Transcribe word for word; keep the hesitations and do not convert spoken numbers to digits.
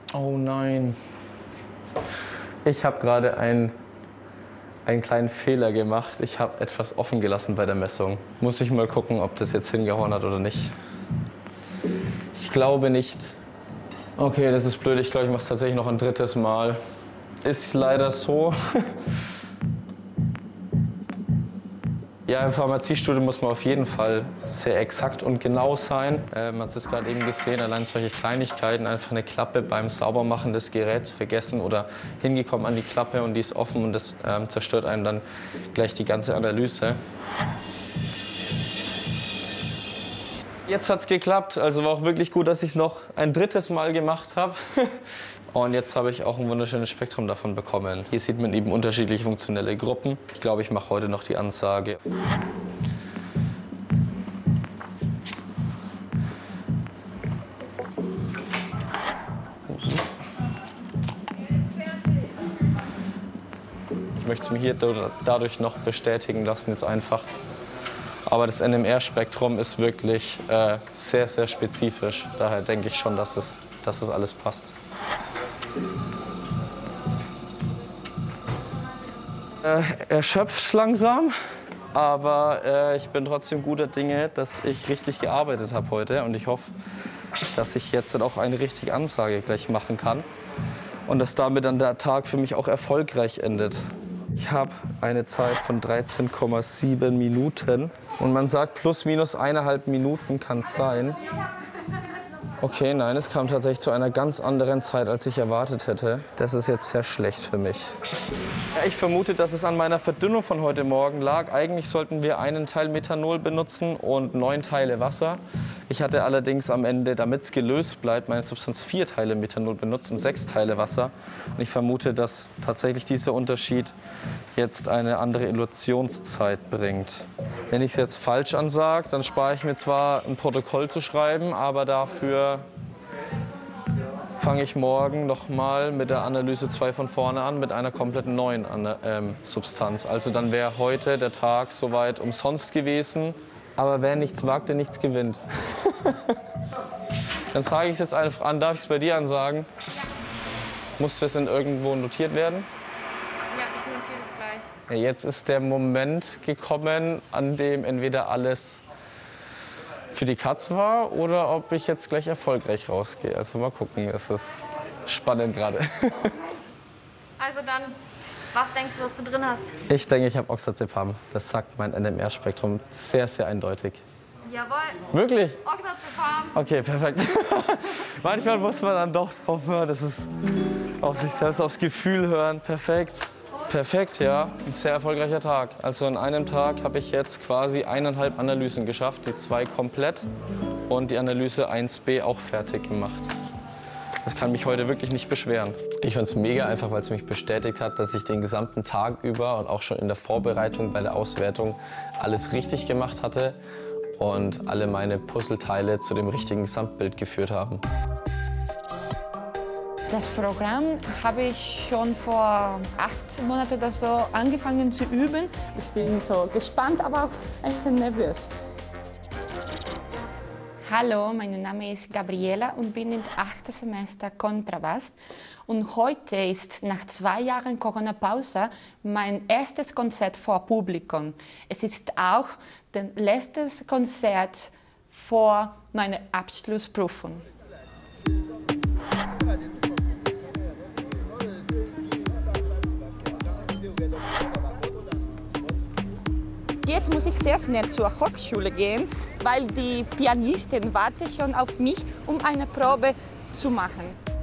Oh nein. Ich habe gerade ein einen kleinen Fehler gemacht. Ich habe etwas offen gelassen bei der Messung. Muss ich mal gucken, ob das jetzt hingehauen hat oder nicht. Ich glaube nicht. Okay, das ist blöd. Ich glaube, ich mache es tatsächlich noch ein drittes Mal. Ist leider so. Ja, im Pharmaziestudium muss man auf jeden Fall sehr exakt und genau sein. Äh, man hat es gerade eben gesehen, allein solche Kleinigkeiten, einfach eine Klappe beim Saubermachen des Geräts vergessen oder hingekommen an die Klappe und die ist offen und das ähm, zerstört einem dann gleich die ganze Analyse. Jetzt hat es geklappt, also war auch wirklich gut, dass ich es noch ein drittes Mal gemacht habe. Und jetzt habe ich auch ein wunderschönes Spektrum davon bekommen. Hier sieht man eben unterschiedliche funktionelle Gruppen. Ich glaube, ich mache heute noch die Ansage. Ich möchte es mir hier dadurch noch bestätigen lassen, jetzt einfach. Aber das N M R-Spektrum ist wirklich äh, sehr, sehr spezifisch. Daher denke ich schon, dass es, dass es alles passt. Äh, erschöpft langsam, aber äh, ich bin trotzdem guter Dinge, dass ich richtig gearbeitet habe heute und ich hoffe, dass ich jetzt dann auch eine richtige Ansage gleich machen kann und dass damit dann der Tag für mich auch erfolgreich endet. Ich habe eine Zeit von dreizehn Komma sieben Minuten und man sagt plus minus eineinhalb Minuten kann es sein. Okay, nein, es kam tatsächlich zu einer ganz anderen Zeit, als ich erwartet hätte. Das ist jetzt sehr schlecht für mich. Ja, ich vermute, dass es an meiner Verdünnung von heute Morgen lag. Eigentlich sollten wir einen Teil Methanol benutzen und neun Teile Wasser. Ich hatte allerdings am Ende, damit es gelöst bleibt, meine Substanz vier Teile Methanol benutzt und sechs Teile Wasser. Und ich vermute, dass tatsächlich dieser Unterschied jetzt eine andere Elutionszeit bringt. Wenn ich es jetzt falsch ansage, dann spare ich mir zwar ein Protokoll zu schreiben, aber dafür fange ich morgen nochmal mit der Analyse zwei von vorne an, mit einer komplett neuen ähm, Substanz. Also dann wäre heute der Tag soweit umsonst gewesen. Aber wer nichts wagt, der nichts gewinnt. Dann sage ich es jetzt einfach an. Darf ich es bei dir ansagen? Ja. Muss das denn irgendwo notiert werden? Ja, ich notiere es gleich. Ja, jetzt ist der Moment gekommen, an dem entweder alles für die Katz war oder ob ich jetzt gleich erfolgreich rausgehe. Also mal gucken, es ist spannend gerade. Also dann, was denkst du, was du drin hast? Ich denke, ich habe Oxazepam. Das sagt mein N M R-Spektrum sehr, sehr eindeutig. Jawohl. Wirklich? Oxazepam. Okay, perfekt. Manchmal muss man dann doch drauf hören, das ist auf sich selbst, aufs Gefühl hören. Perfekt. Perfekt, ja. Ein sehr erfolgreicher Tag. Also an einem Tag habe ich jetzt quasi eineinhalb Analysen geschafft, die zwei komplett und die Analyse eins b auch fertig gemacht. Das kann mich heute wirklich nicht beschweren. Ich fand es mega einfach, weil es mich bestätigt hat, dass ich den gesamten Tag über und auch schon in der Vorbereitung bei der Auswertung alles richtig gemacht hatte und alle meine Puzzleteile zu dem richtigen Gesamtbild geführt haben. Das Programm habe ich schon vor achtzehn Monaten oder so angefangen zu üben. Ich bin so gespannt, aber auch ein bisschen nervös. Hallo, mein Name ist Gabriela und bin im achten Semester Kontrabass. Und heute ist nach zwei Jahren Corona-Pause mein erstes Konzert vor Publikum. Es ist auch das letzte Konzert vor meiner Abschlussprüfung. Jetzt muss ich sehr schnell zur Hochschule gehen, weil die Pianistin wartet schon auf mich, um eine Probe zu machen.